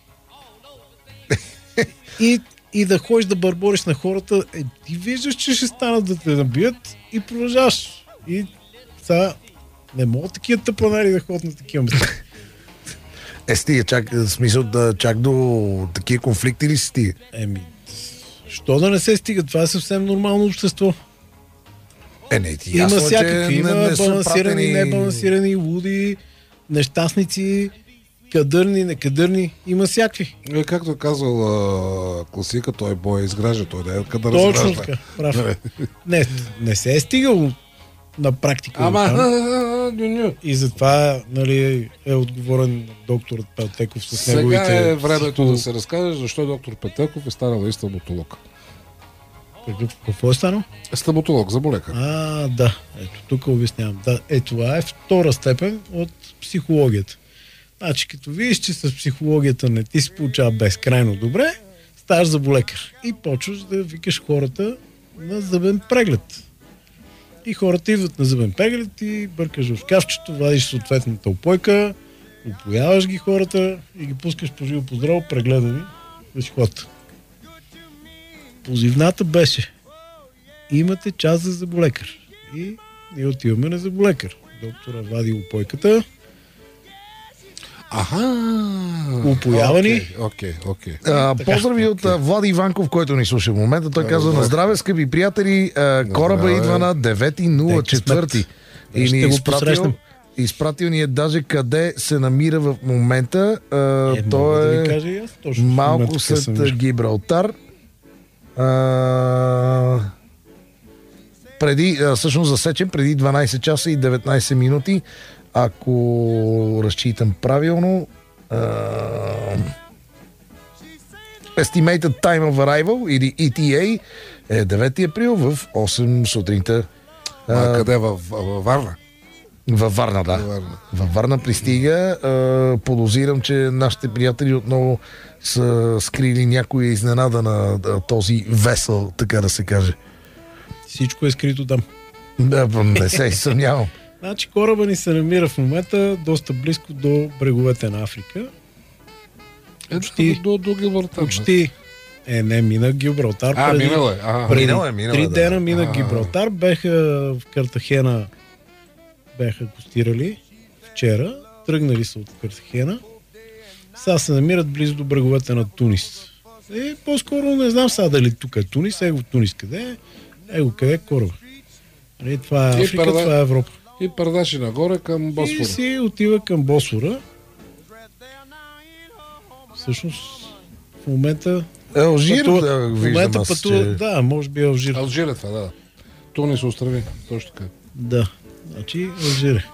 И, и да ходиш да бърбориш на хората, е, ти виждаш, че ще станат да те набият и продължаваш. И сега не мога такива тъпанари да ходят на такива места. Е, стига, чак, в смисъл да чак до такива конфликти ли си стига? Еми, що да не се стига? Това е съвсем нормално общество. Е, не, ти има ясно, всякакви, има не, не балансирани, пратени... небалансирани, луди, нещастници, кадърни, некадърни, има всякакви. Е, както е казал а, класика, той бой изгражда, той да е къде точно разгражда. Така, прав. не, не се е стигал на практика. Ама, и затова, нали, е отговорен докторът Пелтеков с сега неговите... Сега е времето да се разкаже, защо доктор Пелтеков е станал и стоматолог. Какво е станал? Стоматолог, заболекар. А, да. Ето, тук обяснявам. Да, е, това е втора степен от психологията. Значи, като видиш, че с психологията не ти се получава безкрайно добре, ставаш заболекар. И почваш да викаш хората на зъбен преглед. И хората идват на зъбен преглед и бъркаш в шкафчето, вадиш съответната опойка, опояваш ги хората и ги пускаш по живо по здраво, прегледани да си ходят. Позивната беше: имате час за заболекар. И ние отиваме на заболекар. Доктора вади опойката. Аха! Опоявани. Окей, окей. Поздрави от okay. Влади Иванков, който ни слуша в момента. Той казва: на здраве, скъпи приятели, а, кораба идва на девети нула четвърти. И ни изпратил, изпратил ни е даже къде се намира в момента. А, е, той е да кажа, аз, точно малко след Гибралтар. А, преди, а, всъщност засечен преди дванайсет часа и деветнайсет минути, ако разчитам правилно. Uh, Estimated Time of Arrival или И Ти Ей е девети април в осем сутринта. А, uh, къде? Във, във Варна? Във Варна, да. Във Варна, във Варна пристига. Uh, подозирам, че нашите приятели отново са скрили някоя изненада на uh, този весел, така да се каже. Всичко е скрито там. Да, не се съмнявам. Значи кораба ни се намира в момента доста близко до бреговете на Африка. Почти. До, до Гибралтар. Почти. Е, не, мина Гибралтар. А, преди, минало е. А, преди минало е, минало, три да. дена мина Гибралтар. Беха в Картахена, беха костирали вчера. Тръгнали са от Картахена. Сега се намират близо до бреговете на Тунис. И по-скоро не знам сега дали тук е Тунис. Его Тунис къде е? Его къде е кораба? И това е Африка, парда... това е Европа. И пардаши нагоре към Босфора. И си отива към Босфора. Всъщност, в момента... Алжир, пътува, да, в момента аз, пътува, че... да, може би Алжир. Алжир е това, да. Тунис острови, точно така. Да, значи Алжир.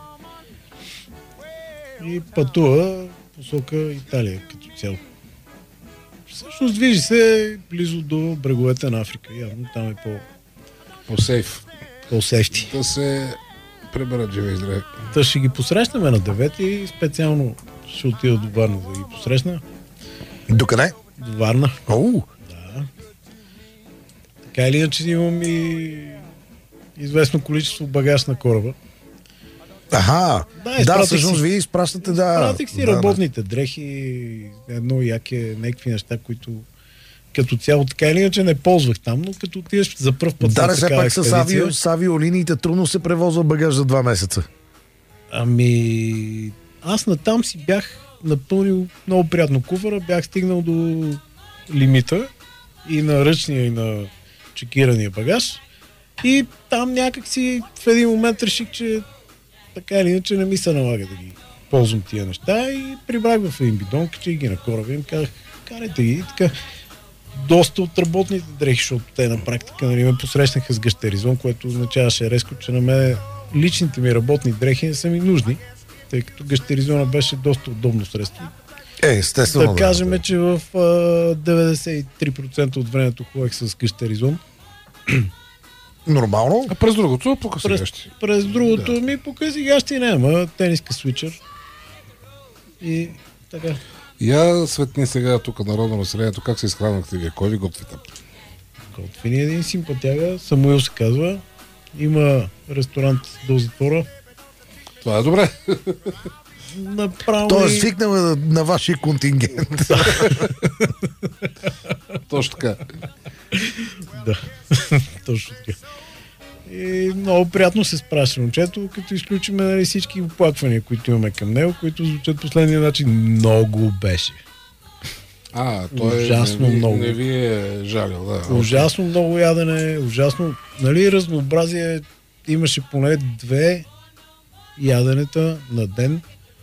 И пътува посока Италия като цяло. Всъщност движи се близо до бреговете на Африка. Явно там е по... По-сейф. По-сещи. Да се преберат живе и здраве. Та ще ги посрещнем на девети и специално ще отида до Варна да ги посрещна. До къде? До Варна. Оу! Да. Така или иначе имам и известно количество багаж на кораба. Аха! Да, да всъщност вие изпращате, да. Изпратих си да, работните дрехи, едно яке, някакви неща, които като цяло така или иначе не ползвах там, но като отидеш за пръв път да, на все пак с, авио, с авиолиниите трудно се превозва багаж за два месеца. Ами... Аз натам си бях напълнил много приятно куфара, бях стигнал до лимита и на ръчния, и на чекирания багаж. И там някак си в един момент реших, че така или иначе не ми се налага да ги ползвам тия неща и прибрах в един бидон, че ги на кораба и им казах, карайте ги. И така, доста от работните дрехи, защото те на практика, нали, ме посрещнаха с гъщеризон, което означаваше резко, че на мен личните ми работни дрехи не са ми нужни, тъй като гъщеризона беше доста удобно средство. Е, естествено. Да, да кажем, да. че в а, деветдесет и три процента от времето ходех с къщеризон. Нормално. А през другото по късигащи? През, през другото да. ми по късигащи няма. Тениска свичър. И така. Я светни сега тук народно населението, как се изхранахте вие? Кой ви готви там? Готви ни един симпатяга, Самуил се казва. Има ресторант до затвора. Това е добре. Направо Той е и... свикнал на, на вашия контингент. Точно така. Да, точно така. И много приятно се спрашва момчето, като изключим нали, всички оплаквания, които имаме към него, които звучат последния начин. Много беше. А, той ужасно не, много. Не ви е жалил, да. Ужасно много ядене, ужасно. Нали, разнообразие имаше поне две яденета на ден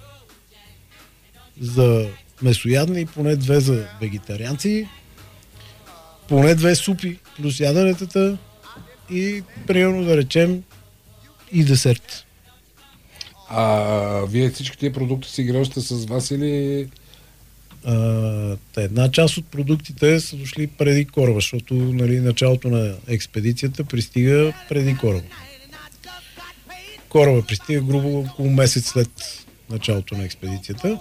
за месоядни и поне две за вегетарианци. Поне две супи плюс яденетата и примерно да речем и десерт. А вие всички тези продукти си ги ръщате с вас или... А, една част от продуктите са дошли преди кораба, защото нали, началото на експедицията пристига преди кораба. Кораба пристига грубо около месец след началото на експедицията.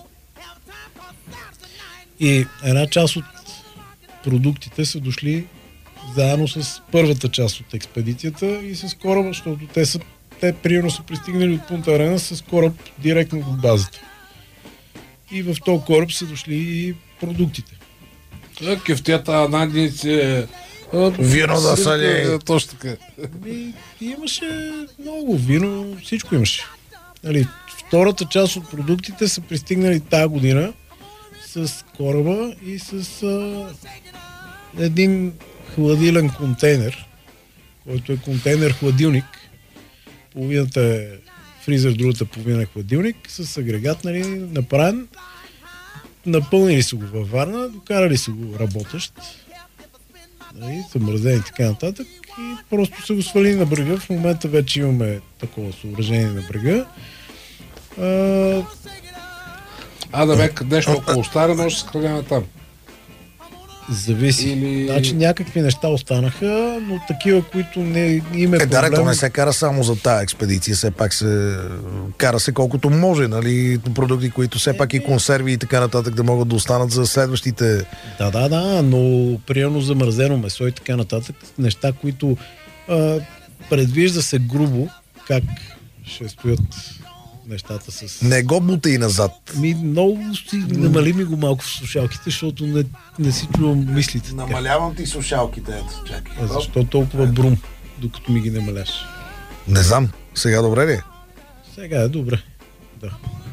И една част от продуктите са дошли заедно с първата част от експедицията и с кораба, защото те са те примерно са пристигнали от Пунта Арена с кораб директно от базата. И в този кораб са дошли и продуктите. Кефтията, надници, вино да са ли. Точно така. И, имаше много вино, всичко имаше. Нали, втората част от продуктите са пристигнали тази година с кораба и с а, един хладилен контейнер, който е контейнер-хладилник. Половината е фризер, другата половина е хладилник, с агрегат, нали, направен. Напълнили са го във Варна, докарали са го работещ, нали, замразени и така нататък и просто са го свалили на брега. В момента вече имаме такова съоръжение на брега. А, а да бе, нещо около стара, може да се съхранява там. Зависи. Или... Значи някакви неща останаха, но такива, които не има е, проблем... Да, то не се кара само за тази експедиция, все пак се кара се колкото може, нали, продукти, които все пак и консерви и така нататък да могат да останат за следващите... Да, да, да, но приемно замразено месо и така нататък, неща, които а, предвижда се грубо как ще стоят нещата с... Не го бута и назад. Ми, много си, намали ми го малко в слушалките, защото не, не си чувам мислите. Така. Намалявам ти слушалките, ето, чакай. А защо толкова брум, докато ми ги намаляш? Не знам. Сега добре ли е? Сега е добре, да.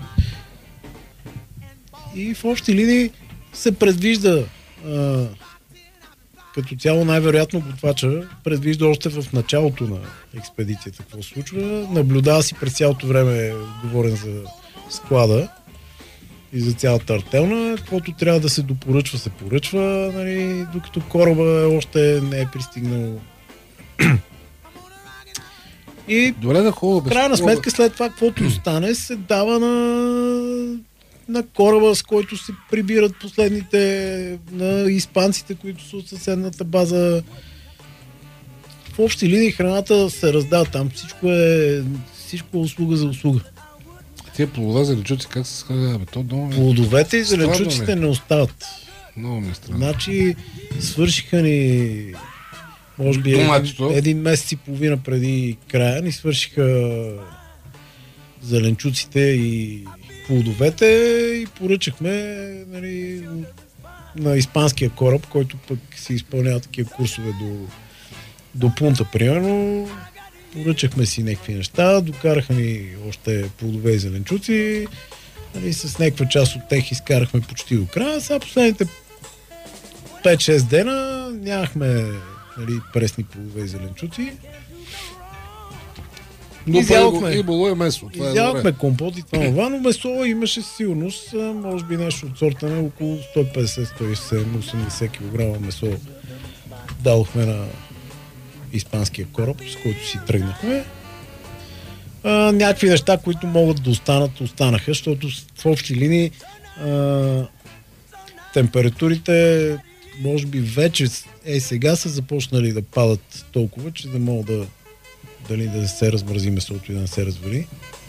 И в общи линии се предвижда а, като цяло най-вероятно готвача предвижда още в началото на експедицията какво се случва. Наблюдава си през цялото време, говорен за склада и за цялата артелна. Каквото трябва да се допоръчва, се поръчва, нали, докато кораба още не е пристигнал. И добре, да хубаво, крайна сметка след това, каквото остане, се дава на на кораба, с който се прибират последните, на испанците, които са от съседната база. В общи линии храната се раздава там. Всичко е, всичко е услуга за услуга. Тия плодове, зеленчуци, как се съхраняваме? Е... Плодовете и зеленчуците не остават. Много ми е странно. Значи свършиха ни може би един, един месец и половина преди края ни свършиха зеленчуците и плодовете и поръчахме, нали, на испанския кораб, който пък си изпълнява такива курсове до, до Пунта, примерно. Поръчахме си някакви неща, докараха ни още плодове и зеленчуци, нали, с някаква част от тях изкарахме почти до края. Сега последните пет-шест дена нямахме, нали, пресни плодове и зеленчуци. Изядохме и месо. Изядохме компот и това, това, но месо имаше сигурност, може би нещо от сорта на около сто и петдесет, сто и седемдесет, осемдесет килограма месо дадохме на испанския кораб, с който си тръгнахме. А, някакви неща, които могат да останат, останаха, защото в общи линии а, температурите може би вече е сега са започнали да падат толкова, че да мога да дали да се размрази месото и да не се развали.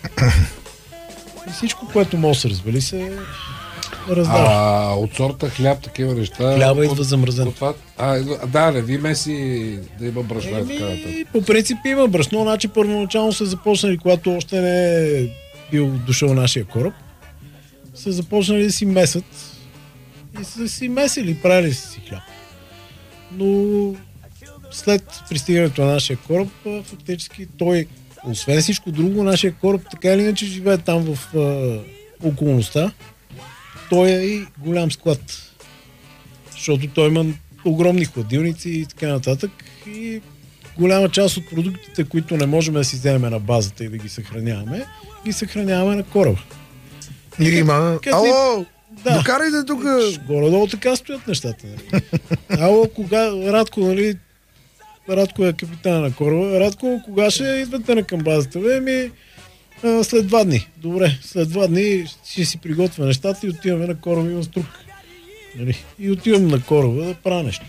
И всичко, което може да се развали, се раздава. А от сорта хляб, такива неща... Хляба идва замръзен. Това, а, да, не ви меси да има брашно и така нататък. По принцип има брашно, значи първоначално са започнали, когато още не е бил дошъл нашия кораб, са започнали да си месят и са си месили, правили си хляб. Но след пристигането на нашия кораб, фактически той, освен всичко друго, нашия кораб така или иначе живее там в а, околността. Той е и голям склад, защото той има огромни хладилници и така нататък и голяма част от продуктите, които не можем да си вземем на базата и да ги съхраняваме, ги съхраняваме на кораба. И има... Ало! Да. Докарайте тук! Горе-долу така стоят нещата. Нали? Ало, кога... Радко, нали... Радко е капитана на кораба. Радко, кога ще идвате на към базата? Бе, ми... А, след два дни. Добре, след два дни ще си приготвя нещата и отиваме на кораба и инструк. Нали? И отивам на кораба да правя нещо.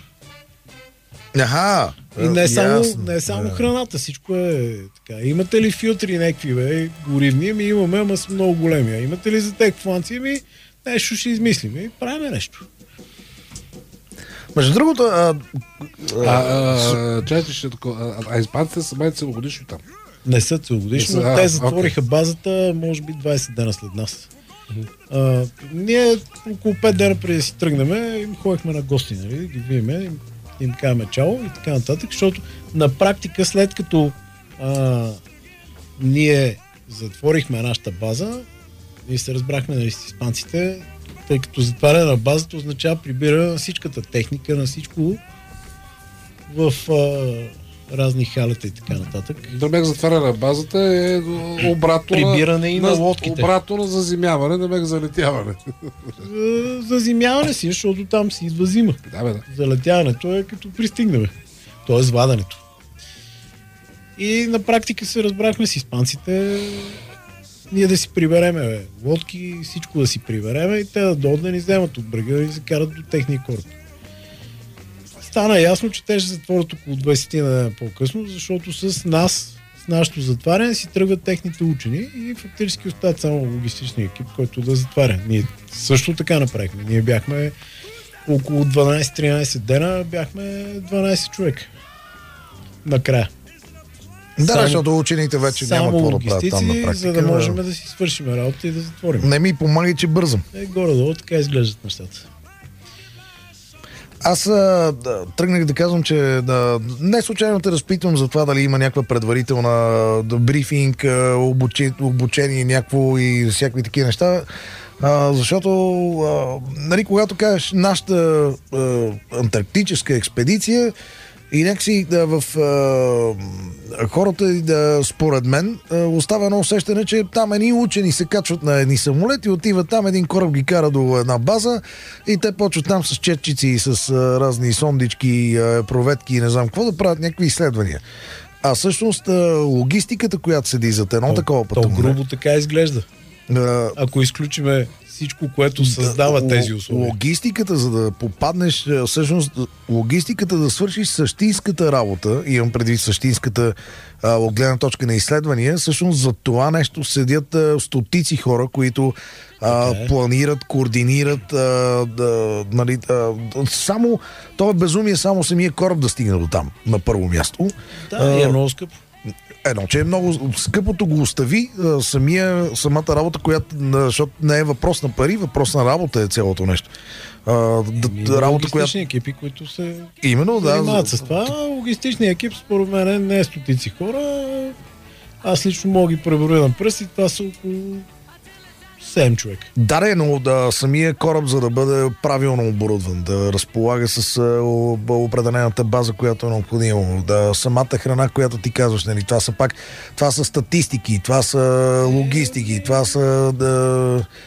Аха! И не е само, не е само храната, всичко е така. Имате ли филтри някакви, бе, горивни? Ми имаме, ама са много големи. А имате ли за тек фланци? Ми нещо ще измислим и правим нещо. Между другото... А, а, чайте, ще такова. А испанците са май целогодишно там. Не са целогодишно. Са, те затвориха okay. базата, може би двайсет дена след нас. Mm-hmm. А, ние около пет дена преди да си тръгнем, им ходихме на гости, нали? Ги видиме, им, им казваме чао и така нататък, защото на практика след като а, ние затворихме нашата база, ние се разбрахме, нали, с испанците, тъй като затваряне на базата означава прибира на всичката техника, на всичко в а, разни халета и така нататък. Дърмех затваряне на базата е обратно прибиране и на, на лодките. Обратно на заземяване, дърмех залетяване. За, заземяване си, защото там си идва зима. Да, бе, да. Залетяването е като пристигнем. Тоест вадането. И на практика се разбрахме с испанците ние да си прибереме, бе, лодки, всичко да си прибереме и те да дойдат да ни вземат от брега и се карат до техния кораб. Стана ясно, че те ще затворят около двайсет дена по-късно, защото с нас, с нашето затваряне си тръгват техните учени и фактически остават само логистичния екип, който да затваря. Ние също така направихме. Ние бяхме около дванайсет-тринайсет дена, бяхме дванайсет човека. Накрая. Да, само, защото учените вече няма какво да правят там на практика. За да можем да си свършим работа и да затворим. Не ми помагай, че бързам. Е, горе-долу така изглеждат нещата. Аз а, да, тръгнах да казвам, че да, не случайно те разпитвам за това дали има някаква предварителна да, брифинг, обучи, обучение някакво и всякакви такива неща. А, защото а, нали, когато кажеш нашата а, антарктическа експедиция и някакси да, в а, хората, да, според мен, а, остава едно усещане, че там едни учени се качват на едни самолети, отиват там, един кораб ги кара до една база и те почват там с четчици и с а, разни сондички, а, проветки и не знам какво да правят някакви изследвания. А всъщност а, логистиката, която седи зад едно то, такова пътуване... То грубо така изглежда. А, Ако изключиме всичко, което създава да, тези условия. Логистиката, за да попаднеш, всъщност логистиката да свършиш същинската работа, имам предвид същинската а, от гледна точка на изследвания, всъщност за това нещо седят а, стотици хора, които а, okay. планират, координират а, да, нали, а, само, това е безумие само самия кораб да стигне до там, на първо място. Да, а, е много скъпо. Едно, че е много скъпото го остави, самия, самата работа, която, защото не е въпрос на пари, въпрос на работа е цялото нещо. А, да, работа, която... екипи, които се Именно, занимават да, с това. Логистичният екип, според мен, не е стотици хора. Аз лично мога ги преброя на пръсти, това са около седем човека. Да, не, но да, самия кораб, за да бъде правилно оборудван, да разполага с а, определената база, която е необходима, да самата храна, която ти казваш, нали, това са пак, това са статистики, това са логистики, това са да,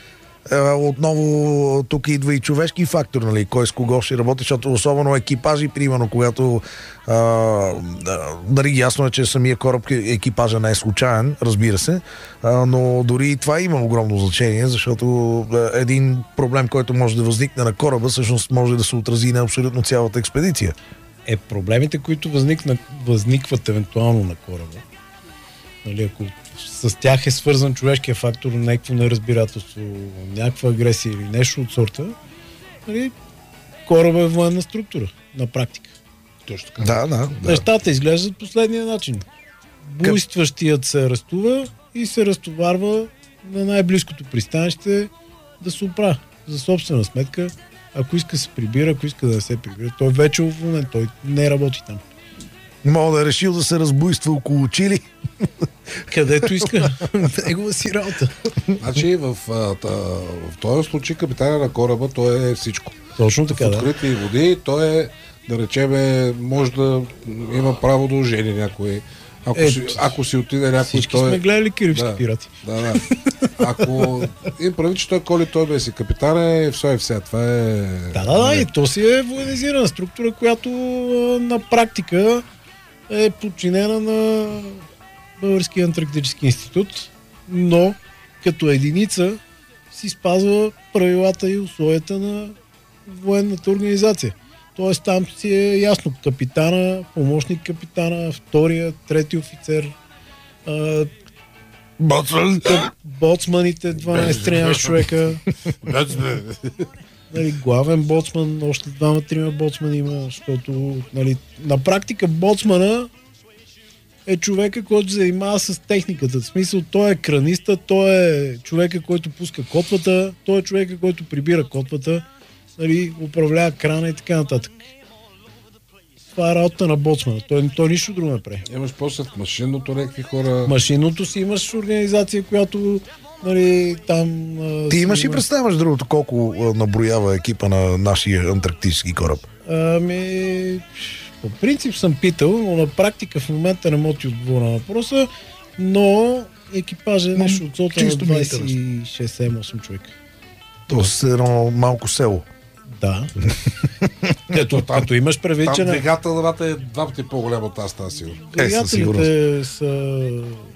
отново тук идва и човешки фактор, нали, кой с кого ще работи, защото особено екипажи, примерно, когато а, нали, ясно е, че самия кораб, екипажа не е случайен, разбира се, а, но дори и това има огромно значение, защото един проблем, който може да възникне на кораба, всъщност може да се отрази на абсолютно цялата експедиция. Е, проблемите, които възникнат, възникват евентуално на кораба, нали, ако с тях е свързан човешкия фактор, някакво неразбирателство, някаква агресия или нещо от сорта, нали, кораба е военна структура, на практика. Точно така. Да, да, да. Нещата изглеждат последния начин. Буйстващият се арестува и се разтоварва на най-близкото пристанище да се оправя за собствена сметка. Ако иска се прибира, ако иска да не се прибира, той вече е уволнен, той не работи там. Мога да е решил да се разбуйства около Чили. Където иска. Негова си работа. Значи в, в този случай капитана на кораба той е всичко. Точно така, в открити да. води той е, да речем, може да има право да жени някой. Ако, е, си, ако си отиде някой, всички той... сме гледали Карибски да, пирати. Да, да. Ако им прави, че той коли, той бе си капитан, е все и все. Това е... Да, да, да. И то си е военизирана структура, която на практика е подчинена на Българския антарктически институт, но като единица си спазва правилата и условията на военната организация. Тоест там си е ясно капитана, помощник капитана, втория, трети офицер, а, Боцман. боцманите, дванайсет-тринайсет човека. Нали, главен боцман, още двама-трима боцмани има, защото нали, на практика боцмана е човека, който се занимава с техниката. В смисъл, той е краниста, той е човека, който пуска котвата, той е човека, който прибира котвата, нали, управлява крана и така нататък. Това е работа на боцмана. Той, той нищо друго не прави. Имаш после в машинното някакви хора... Машинното си имаш организация, която нали, там... Ти имаш и представяш другото колко наброява екипа на нашия антарктически кораб? Ами... По принцип съм питал, но на практика в момента не мога ти отговоря на въпроса, но екипажа е нещо от сота на двайсет и шест седем-осем човека. Тоест едно малко село. Да. Като, като имаш предвид, че... Там двигателната е два пъти по-голям от аз тази сигурно. Двигателите са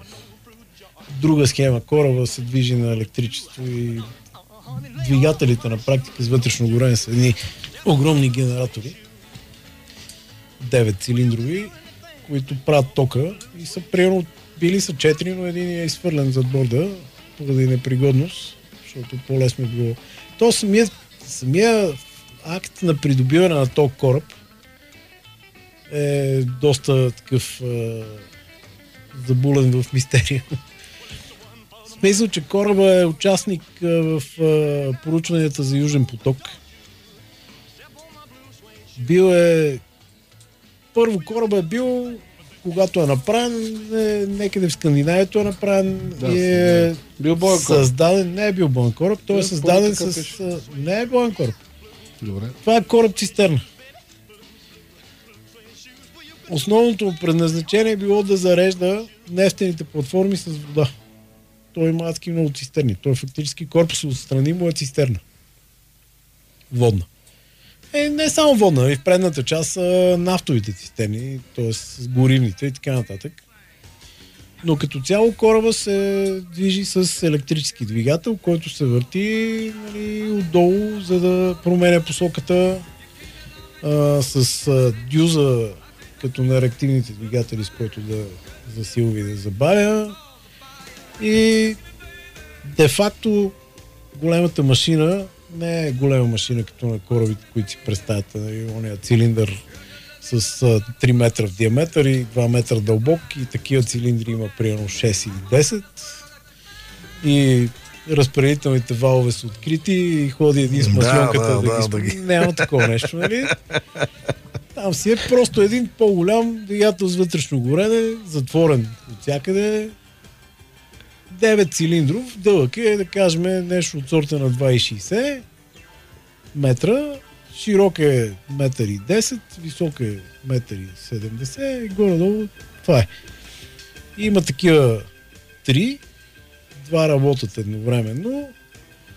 друга схема. Кораба се движи на електричество и двигателите на практика с вътрешно горене са едни огромни генератори. девет цилиндрови, които правят тока и са примерно били са четири, но един е изхвърлен зад борда поради непригодност, защото по-лесно е било. То самия, самия акт на придобиване на този кораб е доста такъв е, забулен в мистерия. В смисъл, че кораба е участник е, в е, поручванията за Южен поток. Бил е Първо кораба е бил, когато е направен, е, некъде в Скандинавието е направен да, и е бил боен създаден, не е бил боен кораб, той е създаден с... Пише. Не е боен кораб. Добре. Това е кораб цистерна. Основното му предназначение е било да зарежда нефтените платформи с вода. Той има адски много цистерни. Той фактически корпус отстрани му е цистерна. Водна. Е, не само водна, и в предната част са нафтовите цистерни, т.е. горивните и така нататък. Но като цяло кораба се движи с електрически двигател, който се върти нали, отдолу, за да променя посоката а, с а, дюза, като на реактивните двигатели, с който да засилва и да забавя. И де-факто големата машина не е голема машина като на корабите, които си представяте. Ония цилиндър с а, три метра в диаметър и два метра дълбок и такива цилиндри има примерно шест или десет. И разпределителните валове са открити и ходи един с маслонката да, да, да, да, да ги... Няма такова нещо, нали? Там си е просто един по-голям двигател с вътрешно горене, затворен от всякъде. девет цилиндров, дълъг е, да кажем, нещо от сорта на два и шейсет метра, широк е метър и десет, висок е метър и седемдесет, и горе-долу това е. Има такива три, два работят едновременно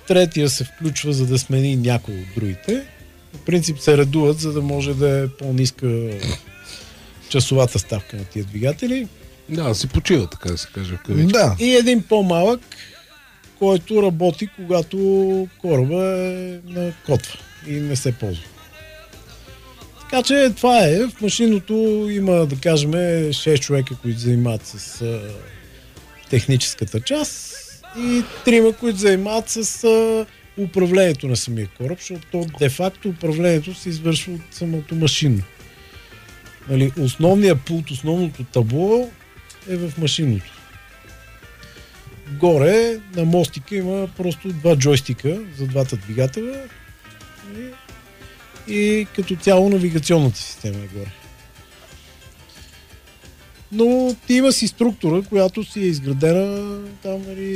третия се включва, за да смени някой от другите. В принцип се редуват, за да може да е по-ниска часовата ставка на тия двигатели. Да, си почива, така да се каже. Да. И един по-малък, който работи, когато кораба е на котва и не се ползва. Така че това е. В машиното има, да кажем, шест човека, които занимават с а, техническата част и трима, които занимават с а, управлението на самия кораб, защото де-факто управлението се извършва от самото машинно. Нали, основният пулт, основното табло е в машинното. Горе на мостика има просто два джойстика за двата двигателя и, и като цяло навигационната система е горе. Но има си структура, която си е изградена там, нали,